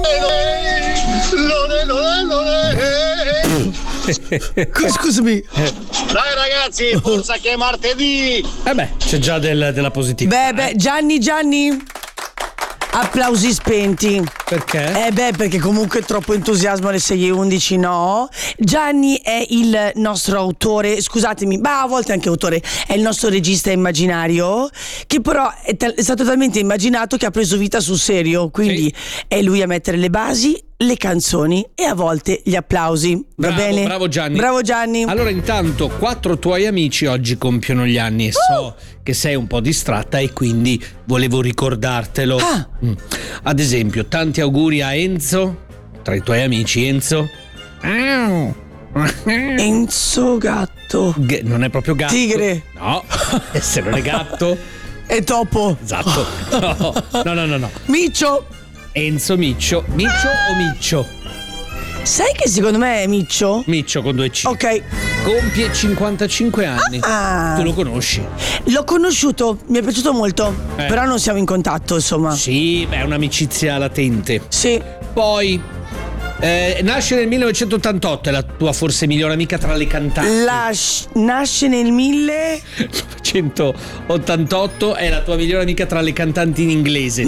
Scusami. Dai ragazzi, forza che è martedì. C'è già della positività. Gianni. Applausi spenti. Perché? Perché comunque troppo entusiasmo alle 6:11, no? Gianni è il nostro autore, scusatemi, ma a volte anche autore, è il nostro regista immaginario, che però è stato talmente immaginato che ha preso vita sul serio, quindi è lui a mettere le basi, le canzoni e a volte gli applausi. Va bene? Bravo Gianni. Bravo Gianni. Allora intanto 4 tuoi amici oggi compiono gli anni e so che sei un po' distratta e quindi volevo ricordartelo. Ad esempio, tanti auguri a Enzo, tra i tuoi amici Enzo. Enzo Gatto. Non è proprio gatto. Tigre. No, se non è gatto. È topo. Esatto. No. Miccio. Enzo Miccio. Miccio o Miccio? Sai che secondo me è Miccio? Miccio con 2 C. Ok. Compie 55 anni. Tu lo conosci? L'ho conosciuto, mi è piaciuto molto. Però non siamo in contatto, insomma. Sì, è un'amicizia latente. Sì. Poi nasce nel 1988, è la tua forse migliore amica tra le cantanti. Nasce nel 1988, è la tua migliore amica tra le cantanti in inglese.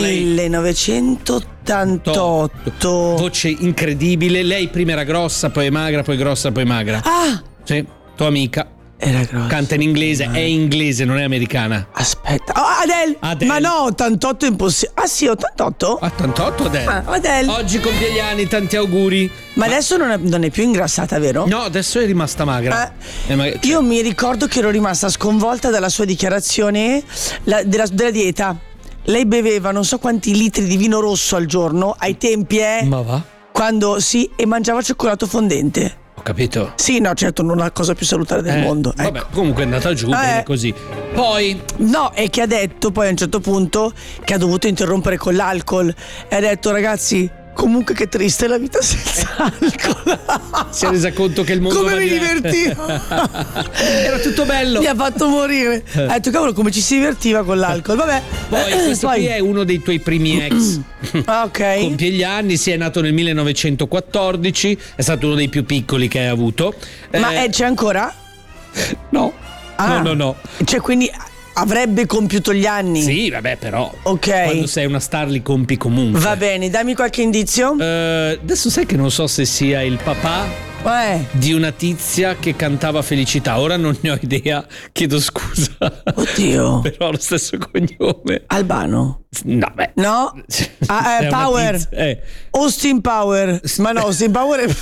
1988. Voce incredibile, lei prima era grossa, poi è magra, poi grossa, poi magra. Sì, tua amica. Era grossa. Canta in inglese, è inglese, non è americana. Aspetta. Adele. Ma no, 88 è impossibile. Ah sì, 88? 88 Adele. Adele. Oggi compie gli anni, tanti auguri. Ma adesso non è più ingrassata, vero? No, adesso è rimasta magra. Io mi ricordo che ero rimasta sconvolta dalla sua dichiarazione della dieta. Lei beveva non so quanti litri di vino rosso al giorno, ai tempi, Ma va? Quando e mangiava cioccolato fondente. Ho capito. Sì, no, certo, non è la cosa più salutare del mondo. Ecco. Vabbè, comunque è andata giù, bene così. Poi no, è che ha detto poi a un certo punto che ha dovuto interrompere con l'alcol e ha detto: ragazzi, comunque che triste la vita senza alcol. Si è resa conto che il mondo come mi divertivo. Era tutto bello. Mi ha fatto morire. Ha detto: cavolo, come ci si divertiva con l'alcol. Vabbè. Poi questo qui è uno dei tuoi primi ex. Ok. Compie gli anni, è nato nel 1914, è stato uno dei più piccoli che hai avuto. Ma c'è ancora? No. No. Cioè, quindi avrebbe compiuto gli anni? Sì, vabbè, però. Ok. Quando sei una star li compi comunque. Va bene, dammi qualche indizio. Adesso sai che non so se sia il papà di una tizia che cantava Felicità. Ora non ne ho idea, chiedo scusa. Oddio. Però ha lo stesso cognome. Albano? No, beh. No? Power. Austin Power. Ma no, Austin Power è...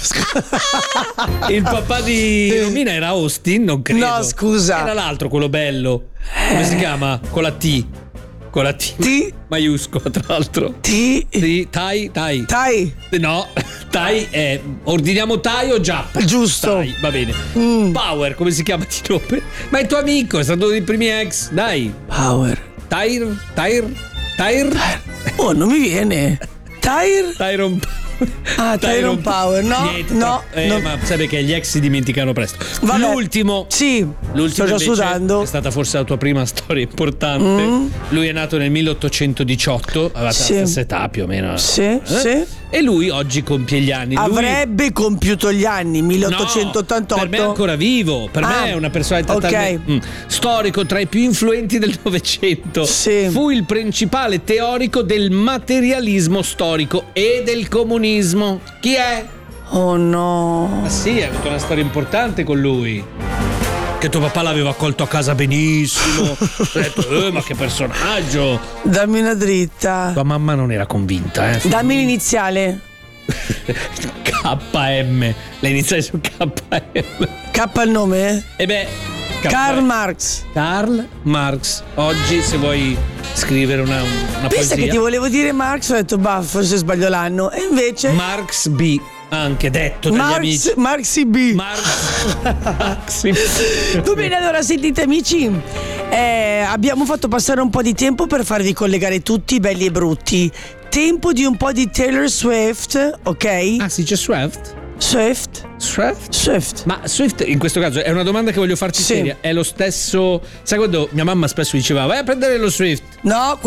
Il papà di Romina era Austin, non credo. No, scusa. Era l'altro, quello bello. Come si chiama? Con la T. Con la T maiuscola, tra l'altro. Tai. No, Tai è. Ordiniamo Tai o Giappa? Giusto. Tai, va bene. Power, come si chiama di nome? Ma è tuo amico, è stato uno dei primi ex. Dai. Power. Tyre. Oh, non mi viene. Tyron Power. No, niente, no. Ma sai che gli ex si dimenticano presto. Vabbè. L'ultimo sto già sudando. È stata forse la tua prima storia importante. Lui è nato nel 1818, aveva la stessa età più o meno. Sì. E lui oggi compie gli anni. Avrebbe compiuto gli anni 1888. Per me è ancora vivo. Per me è una personalità storico tra i più influenti del Novecento. Sì. Fu il principale teorico del materialismo storico e del comunismo. Chi è? Oh no. Sì, hai avuto una storia importante con lui. Che tuo papà l'aveva accolto a casa benissimo. Ho detto, ma che personaggio. Dammi una dritta. Tua mamma non era convinta, Dammi l'iniziale. KM. Le iniziali su KM. K il nome? Karl Marx. Karl Marx. Oggi se vuoi scrivere una Pensa poesia. che ti volevo dire Marx, ho detto forse sbaglio l'anno. E invece Marx B. Anche detto dagli amici. Marx B. Marx. Va bene, allora sentite amici, abbiamo fatto passare un po' di tempo per farvi collegare tutti belli e brutti. Tempo di un po' di Taylor Swift, ok? Ah, si dice Swift? Swift. Ma Swift in questo caso è una domanda che voglio farti seria. È lo stesso. Sai quando mia mamma spesso diceva vai a prendere lo Swift? No.